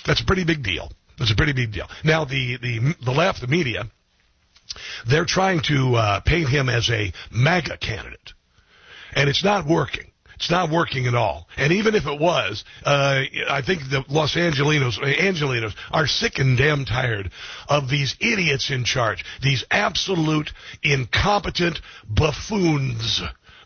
That's a pretty big deal. That's a pretty big deal. Now, the left, the media, they're trying to paint him as a MAGA candidate. And it's not working. It's not working at all. And even if it was, I think the Los Angelinos are sick and damn tired of these idiots in charge, these absolute incompetent buffoons.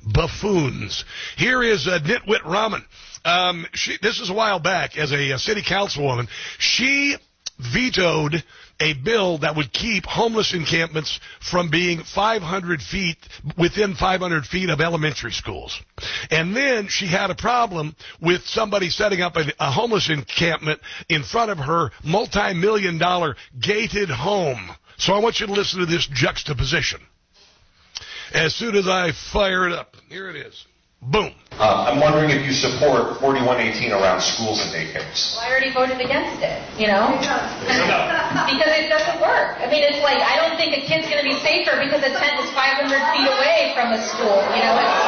Here is Nitwit Raman. This is a while back as a city councilwoman. She vetoed a bill that would keep homeless encampments from being within 500 feet of elementary schools. And then she had a problem with somebody setting up a homeless encampment in front of her multi-million-dollar gated home. So I want you to listen to this juxtaposition. As soon as I fire it up, here it is. Boom. I'm wondering if you support 4118 around schools and daycares. Well, I already voted against it, because it doesn't work. I mean, it's like, I don't think a kid's going to be safer because a tent is 500 feet away from a school, It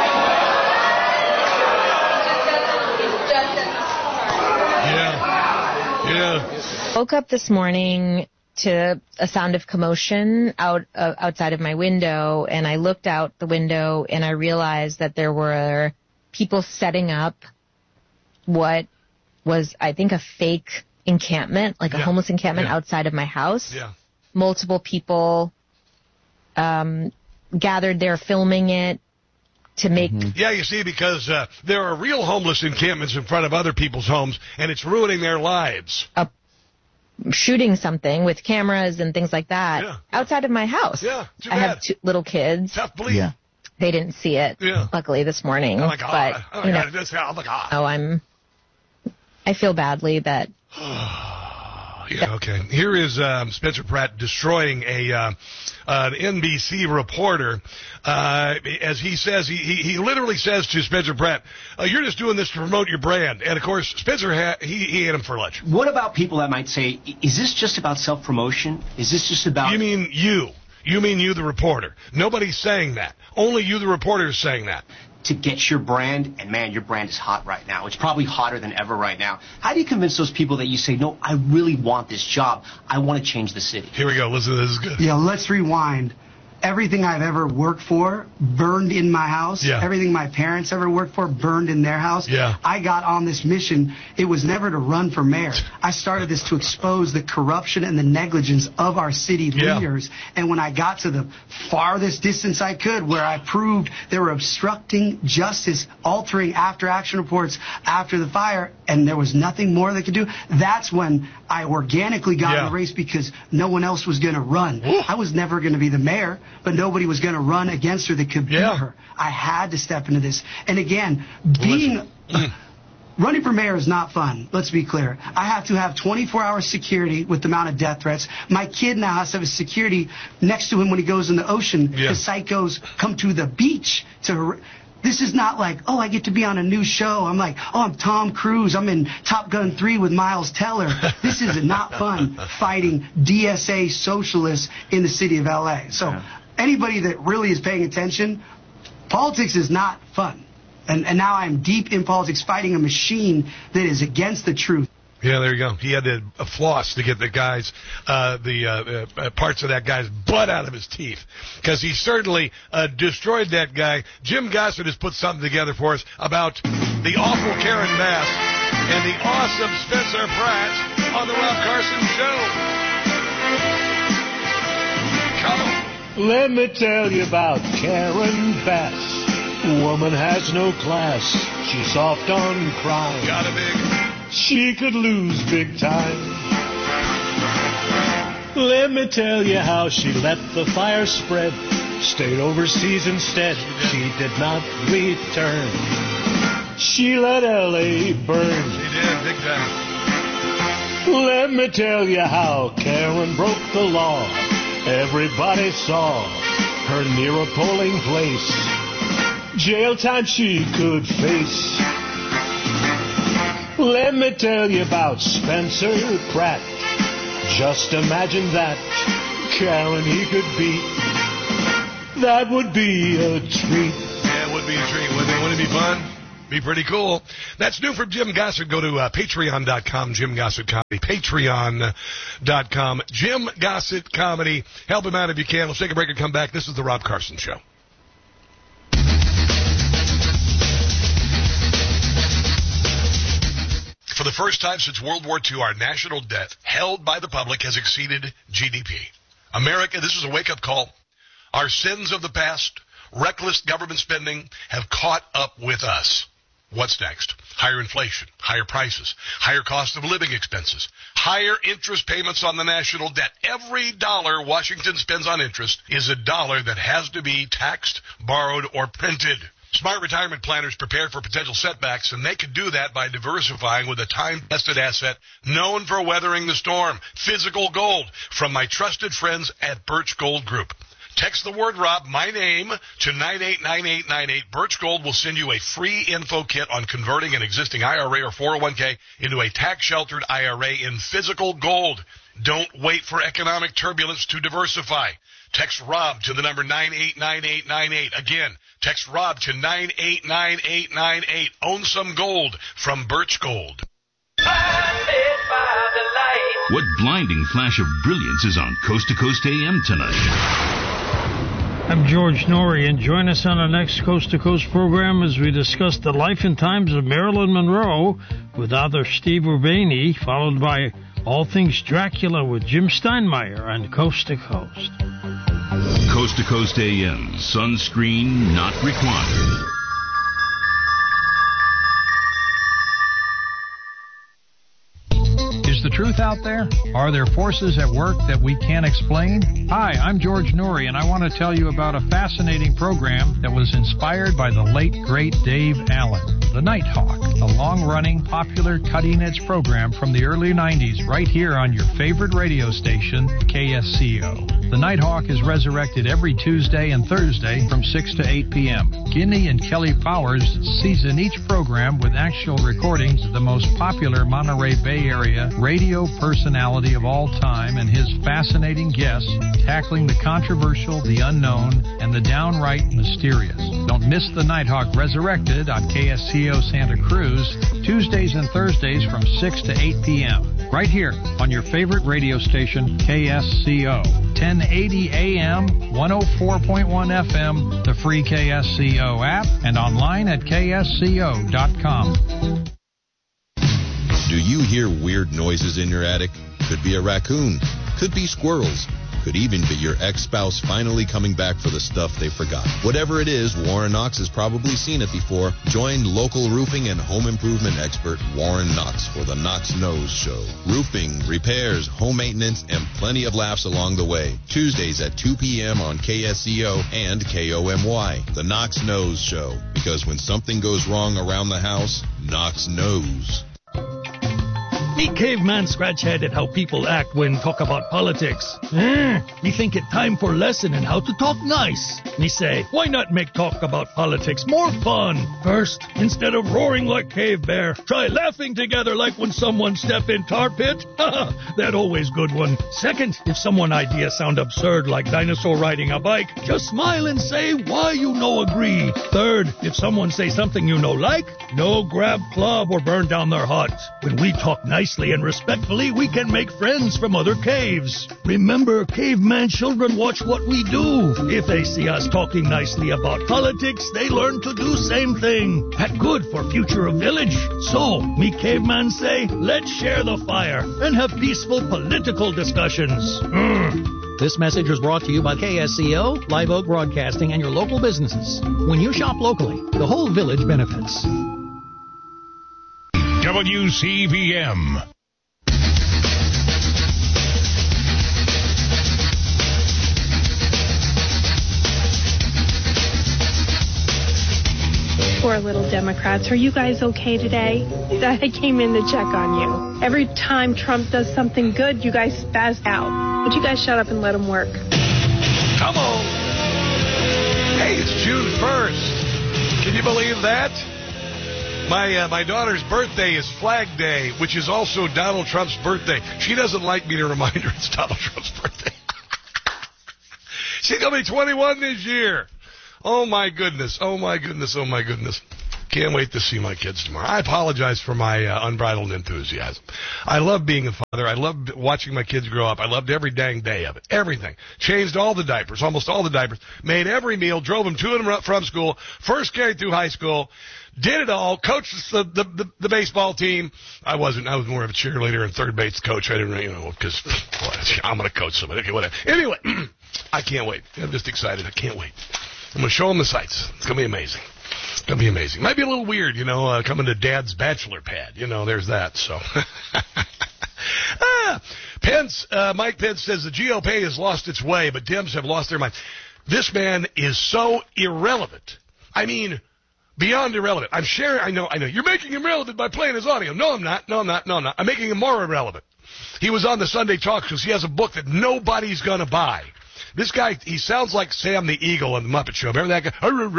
just doesn't. Yeah. Woke up this morning to a sound of commotion outside of my window, and I looked out the window and I realized that there were people setting up what was, I think, a fake encampment, like a homeless encampment outside of my house. Yeah. Multiple people gathered there filming it to make... Yeah, you see, because there are real homeless encampments in front of other people's homes, and it's ruining their lives. Shooting something with cameras and things like that outside of my house. Yeah, too I bad. have two little kids. Tough belief. Yeah. They didn't see it, luckily, this morning. Oh, my God. But, I feel badly that... Okay. Here is Spencer Pratt destroying an NBC reporter. As he says, he literally says to Spencer Pratt, "You're just doing this to promote your brand." And of course, Spencer he ate him for lunch. What about people that might say, "Is this just about self-promotion? Is this just about?" You mean you? You mean you, the reporter? Nobody's saying that. Only you, the reporter, is saying that. To get your brand, and man, your brand is hot right now. It's probably hotter than ever right now. How do you convince those people that you say, no, I really want this job. I want to change the city? Here we go. Listen, this is good. Yeah, let's rewind. Everything I've ever worked for burned in my house. Yeah. Everything my parents ever worked for burned in their house. Yeah. I got on this mission. It was never to run for mayor. I started this to expose the corruption and the negligence of our city leaders. And when I got to the farthest distance I could, where I proved they were obstructing justice, altering after-action reports after the fire, and there was nothing more they could do, that's when I organically got in the race, because no one else was going to run. I was never going to be the mayor, but nobody was going to run against her that could beat her. I had to step into this. And again, running for mayor is not fun. Let's be clear. I have to have 24-hour security with the amount of death threats. My kid now has to have a security next to him when he goes in the ocean. The psychos come to the beach to... This is not like, oh, I get to be on a new show. I'm like, oh, I'm Tom Cruise. I'm in Top Gun 3 with Miles Teller. This is not fun, fighting DSA socialists in the city of L.A. So anybody that really is paying attention, politics is not fun. And now I'm deep in politics, fighting a machine that is against the truth. Yeah, there you go. He had to floss to get the guy's, parts of that guy's butt out of his teeth, because he certainly destroyed that guy. Jim Gossett has put something together for us about the awful Karen Bass and the awesome Spencer Pratt on the Rob Carson Show. Come on. Let me tell you about Karen Bass. Woman has no class. She's soft on crime. Got a big... She could lose big time. Let me tell you how she let the fire spread. Stayed overseas instead. She did not return. She let L.A. burn. She did, big time. Let me tell you how Karen broke the law. Everybody saw her near a polling place. Jail time she could face. Let me tell you about Spencer Pratt. Just imagine that. Karen he could beat. That would be a treat. Yeah, it would be a treat, wouldn't it? Wouldn't it be fun? Be pretty cool. That's new from Jim Gossett. Go to patreon.com, Jim Gossett Comedy. Patreon.com, Jim Gossett Comedy. Help him out if you can. Let's take a break and come back. This is The Rob Carson Show. For the first time since World War II, our national debt held by the public has exceeded GDP. America, this is a wake-up call. Our sins of the past, reckless government spending, have caught up with us. What's next? Higher inflation, higher prices, higher cost of living expenses, higher interest payments on the national debt. Every dollar Washington spends on interest is a dollar that has to be taxed, borrowed, or printed. Smart retirement planners prepare for potential setbacks, and they can do that by diversifying with a time-tested asset known for weathering the storm, physical gold, from my trusted friends at Birch Gold Group. Text the word Rob, my name, to 989898. Birch Gold will send you a free info kit on converting an existing IRA or 401k into a tax-sheltered IRA in physical gold. Don't wait for economic turbulence to diversify. Text Rob to the number 989898. Again, text Rob to 989898. Own some gold from Birch Gold. What blinding flash of brilliance is on Coast to Coast AM tonight? I'm George Norrie, and join us on our next Coast to Coast program as we discuss the life and times of Marilyn Monroe with author Steve Urbani, followed by All Things Dracula with Jim Steinmeier on Coast to Coast. Coast to Coast AM, sunscreen not required. Is the truth out there? Are there forces at work that we can't explain? Hi, I'm George Norrie, and I want to tell you about a fascinating program that was inspired by the late, great Dave Allen. The Nighthawk, a long-running, popular, cutting-edge program from the early 90s right here on your favorite radio station, KSCO. The Nighthawk is resurrected every Tuesday and Thursday from 6 to 8 p.m. Guinea and Kelly Powers season each program with actual recordings of the most popular Monterey Bay Area radio personality of all time and his fascinating guests tackling the controversial, the unknown, and the downright mysterious. Don't miss the Nighthawk Resurrected on KSCO Santa Cruz, Tuesdays and Thursdays from 6 to 8 p.m. Right here on your favorite radio station, KSCO. 1080 AM, 104.1 FM, the free KSCO app, and online at ksco.com. Do you hear weird noises in your attic? Could be a raccoon, could be squirrels, could even be your ex-spouse finally coming back for the stuff they forgot. Whatever it is, Warren Knox has probably seen it before. Join local roofing and home improvement expert Warren Knox for the Knox Knows Show. Roofing, repairs, home maintenance, and plenty of laughs along the way. Tuesdays at 2 p.m. on KSCO and KOMY. The Knox Knows Show. Because when something goes wrong around the house, Knox knows. Meet Caveman Scratchhead at how people act when talk about politics. Me think it time for lesson in how to talk nice. Me say, why not make talk about politics more fun? First, instead of roaring like Cave Bear, try laughing together like when someone step in tar pit. That always good one. Second, if someone idea sound absurd like dinosaur riding a bike, just smile and say why you no agree. Third, if someone say something you no like, no grab club or burn down their hut. When we talk nicely and respectfully, we can make friends from other caves. Remember, caveman children watch what we do. If they see us talking nicely about politics, they learn to do same thing. That good for future of village. So, me caveman say, let's share the fire and have peaceful political discussions. This message was brought to you by KSCO, Live Oak Broadcasting, and your local businesses. When you shop locally, the whole village benefits. WCVM. Poor little Democrats. Are you guys okay today? I came in to check on you. Every time Trump does something good, you guys spaz out. Would you guys shut up and let him work? Come on. Hey, it's June 1st. Can you believe that? My daughter's birthday is Flag Day, which is also Donald Trump's birthday. She doesn't like me to remind her it's Donald Trump's birthday. She's going to be 21 this year. Oh, my goodness. Oh, my goodness. Oh, my goodness. Can't wait to see my kids tomorrow. I apologize for my unbridled enthusiasm. I love being a father. I love watching my kids grow up. I loved every dang day of it. Everything. Changed all the diapers, almost all the diapers. Made every meal. Drove them to and from school. First carried through high school. Did it all. Coached the baseball team. I wasn't. I was more of a cheerleader and third base coach. I didn't, because I'm going to coach somebody. Okay, whatever. Anyway, I can't wait. I'm just excited. I can't wait. I'm going to show them the sights. It's going to be amazing. It's going to be amazing. Might be a little weird, coming to Dad's bachelor pad. There's that. So, Mike Pence says the GOP has lost its way, but Dems have lost their mind. This man is so irrelevant. I mean, beyond irrelevant. I know. You're making him relevant by playing his audio. No, I'm not. I'm making him more irrelevant. He was on the Sunday Talk because he has a book that nobody's going to buy. This guy, he sounds like Sam the Eagle on the Muppet Show. Remember that guy?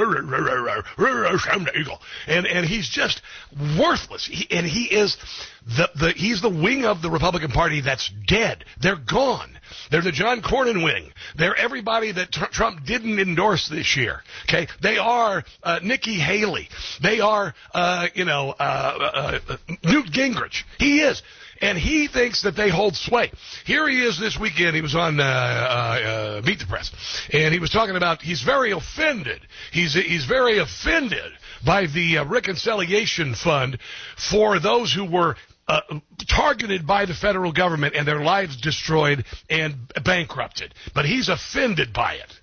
Sam the Eagle. And he's just worthless. He is he's the wing of the Republican Party that's dead. They're gone. They're the John Cornyn wing. They're everybody that Trump didn't endorse this year. Okay? They are Nikki Haley. They are, Newt Gingrich. He is. And he thinks that they hold sway. Here he is this weekend. He was on Meet the Press. And he was talking about he's very offended. He's very offended by the reconciliation fund for those who were targeted by the federal government and their lives destroyed and bankrupted. But he's offended by it.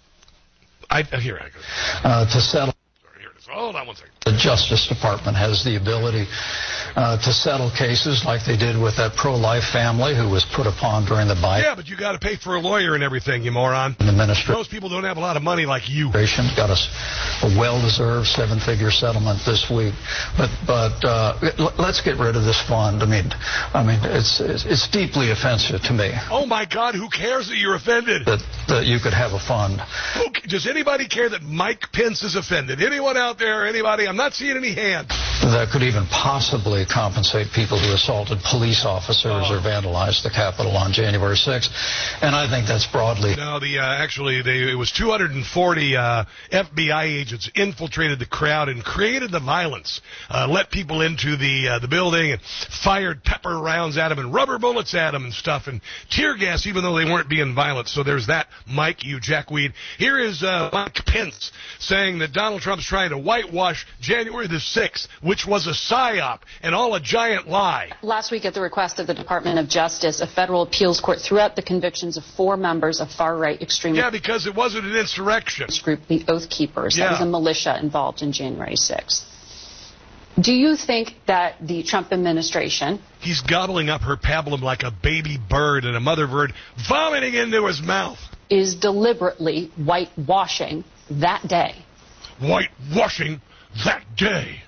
Here I go. To settle. Hold on one second. The Justice Department has the ability to settle cases like they did with that pro-life family who was put upon during the Biden. Yeah, but you got to pay for a lawyer and everything, you moron. The ministry. Those people don't have a lot of money like you. Got us a well-deserved seven-figure settlement this week, but let's get rid of this fund. I mean, it's deeply offensive to me. Oh my God, who cares that you're offended? That you could have a fund. Okay, does anybody care that Mike Pence is offended? Anyone out there? Anybody? I'm not seeing any hands. That could even possibly compensate people who assaulted police officers or vandalized the Capitol on January 6th. And I think that's broadly. No, it was 240 FBI agents infiltrated the crowd and created the violence, let people into the building and fired pepper rounds at them and rubber bullets at them and stuff and tear gas, even though they weren't being violent. So there's that, Mike, you jackweed. Here is Mike Pence saying that Donald Trump's trying to whitewash January the 6th, which was a psyop and all a giant lie. Last week, at the request of the Department of Justice, a federal appeals court threw out the convictions of 4 members of far-right extremist. Yeah, because it wasn't an insurrection. Group, the Oath Keepers. Yeah. That was a militia involved in January 6th. Do you think that the Trump administration... He's gobbling up her pablum like a baby bird and a mother bird vomiting into his mouth. ...is deliberately whitewashing that day. Whitewashing that day.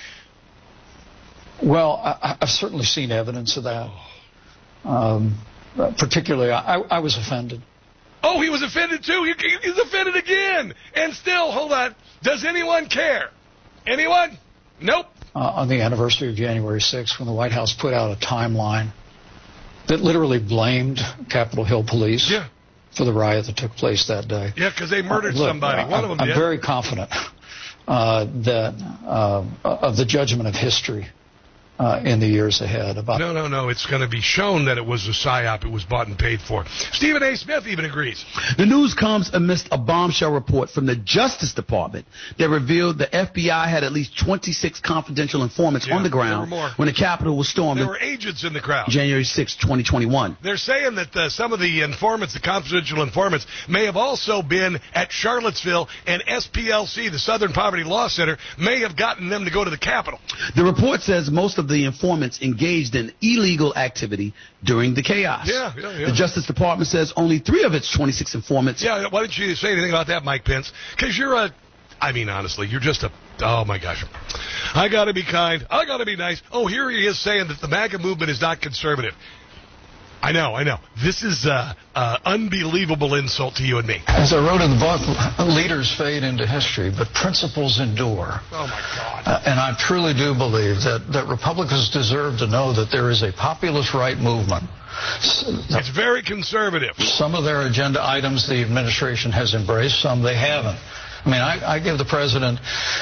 Well, I've certainly seen evidence of that. Particularly, I was offended. Oh, he was offended too? He's offended again. And still, hold on, does anyone care? Anyone? Nope. On the anniversary of January 6th, when the White House put out a timeline that literally blamed Capitol Hill police for the riot that took place that day. Yeah, because they murdered somebody. One of them did. I'm very confident that of the judgment of history in the years ahead. No. It's going to be shown that it was a psyop. It was bought and paid for. Stephen A. Smith even agrees. The news comes amidst a bombshell report from the Justice Department that revealed the FBI had at least 26 confidential informants on the ground when the Capitol was stormed. There were agents in the crowd. January 6, 2021. They're saying that some of the informants, the confidential informants, may have also been at Charlottesville, and SPLC, the Southern Poverty Law Center, may have gotten them to go to the Capitol. The report says most of the informants engaged in illegal activity during the chaos. Yeah. The Justice Department says only 3 of its 26 informants. Yeah, why didn't you say anything about that, Mike Pence? Because honestly, you're just oh my gosh. I got to be kind. I got to be nice. Oh, here he is saying that the MAGA movement is not conservative. I know. This is unbelievable insult to you and me. As I wrote in the book, leaders fade into history, but principles endure. Oh, my God. And I truly do believe that Republicans deserve to know that there is a populist right movement. It's very conservative. Some of their agenda items the administration has embraced, some they haven't. I mean, I give the president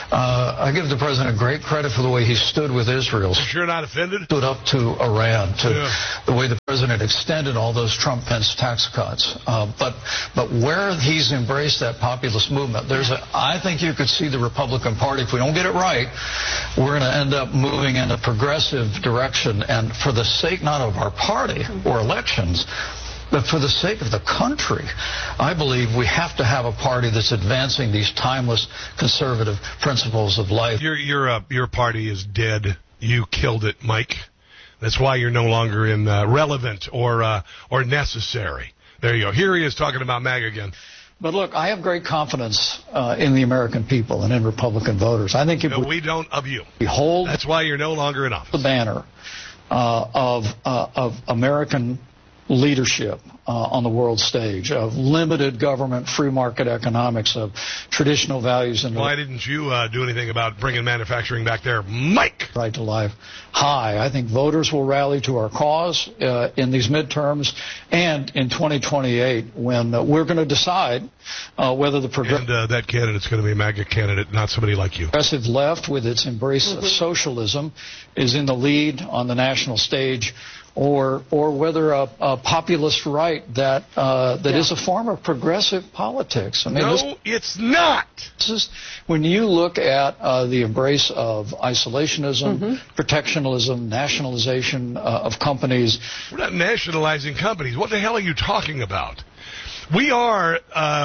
great credit for the way he stood with Israel. You're not offended? Stood up to Iran, the way the president extended all those Trump-Pence tax cuts. But where he's embraced that populist movement, I think you could see the Republican Party, if we don't get it right, we're going to end up moving in a progressive direction. And for the sake not of our party or elections, but for the sake of the country, I believe we have to have a party that's advancing these timeless conservative principles of life. Your party is dead. You killed it, Mike. That's why you're no longer in relevant or necessary. There you go. Here he is talking about MAGA again. But look, I have great confidence in the American people and in Republican voters. I think we don't of you. Behold, that's why you're no longer in office. The banner of American leadership on the world stage, of limited government, free market economics, of traditional values. And why didn't you do anything about bringing manufacturing back there, Mike? Right to life high. I think voters will rally to our cause in these midterms and in 2028 when we're going to decide whether the progressive... And that candidate's going to be a MAGA candidate, not somebody like you. Progressive left, with its embrace of socialism, is in the lead on the national stage, or whether a populist right that is a form of progressive politics. I mean, it's not. When you look at the embrace of isolationism, protectionism, nationalization of companies. We're not nationalizing companies. What the hell are you talking about? We are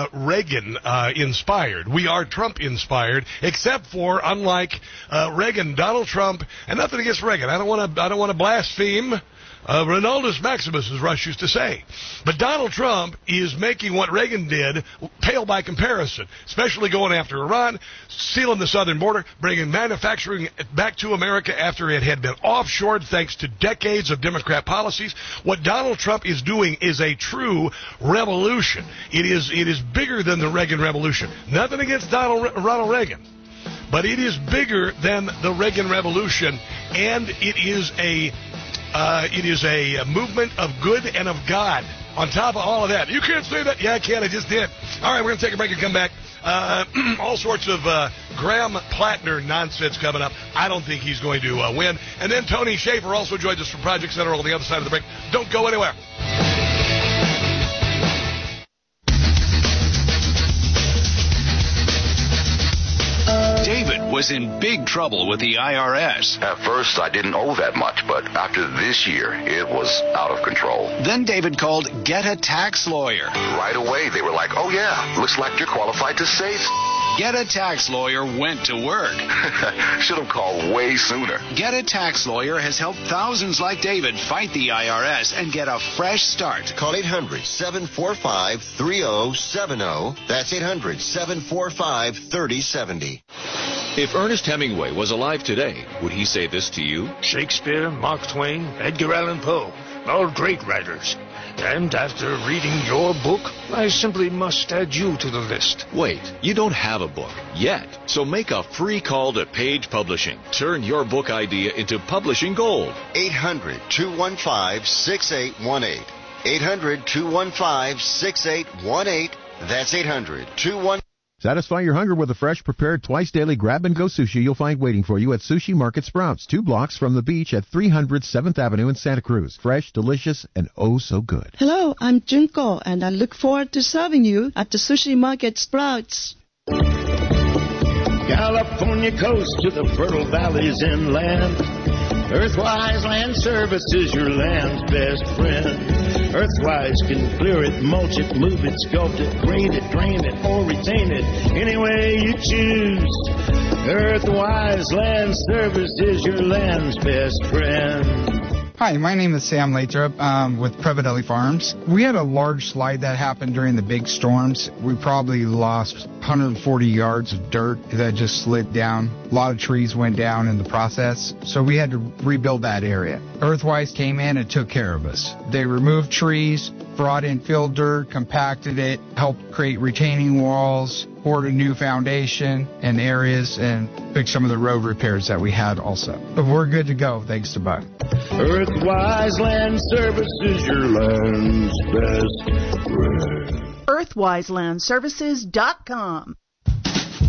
Reagan-inspired. We are Trump-inspired, except for, unlike Reagan, Donald Trump, and nothing against Reagan. I don't want to blaspheme. Ronaldus Maximus, as Rush used to say. But Donald Trump is making what Reagan did pale by comparison, especially going after Iran, sealing the southern border, bringing manufacturing back to America after it had been offshored thanks to decades of Democrat policies. What Donald Trump is doing is a true revolution. It is bigger than the Reagan Revolution. Nothing against Ronald Reagan, but it is bigger than the Reagan Revolution, and it is a movement of good and of God. On top of all of that, you can't say that. Yeah, I can. I just did. All right, we're going to take a break and come back. All sorts of Graham Plattner nonsense coming up. I don't think he's going to win. And then Tony Schaefer also joins us from Project Center on the other side of the break. Don't go anywhere. David was in big trouble with the IRS. At first, I didn't owe that much, but after this year, it was out of control. Then David called Get a Tax Lawyer. Right away, they were like, oh yeah, looks like you're qualified to save. Get a Tax Lawyer went to work. Should have called way sooner. Get a Tax Lawyer has helped thousands like David fight the IRS and get a fresh start. Call 800-745-3070. That's 800-745-3070. If Ernest Hemingway was alive today, would he say this to you? Shakespeare, Mark Twain, Edgar Allan Poe, all great writers. And after reading your book, I simply must add you to the list. Wait, you don't have a book yet. So make a free call to Page Publishing. Turn your book idea into publishing gold. 800-215-6818. 800-215-6818. That's 800-215. Satisfy your hunger with a fresh, prepared, twice-daily grab-and-go sushi you'll find waiting for you at Sushi Market Sprouts, 2 blocks from the beach at 300 7th Avenue in Santa Cruz. Fresh, delicious, and oh so good. Hello, I'm Junko, and I look forward to serving you at the Sushi Market Sprouts. California coast to the fertile valleys inland. Earthwise Land Services, your land's best friend. Earthwise can clear it, mulch it, move it, sculpt it, grade it, drain it, or retain it, any way you choose. Earthwise Land Services, your land's best friend. Hi, my name is Sam Lathrop with Prevadelli Farms. We had a large slide that happened during the big storms. We probably lost 140 yards of dirt that just slid down. A lot of trees went down in the process, so we had to rebuild that area. Earthwise came in and took care of us. They removed trees, brought in fill dirt, compacted it, helped create retaining walls, poured a new foundation in areas, and fixed some of the road repairs that we had also. But we're good to go, thanks to Buck. Earthwise Land Services, your land's best friend. EarthwiseLandServices.com.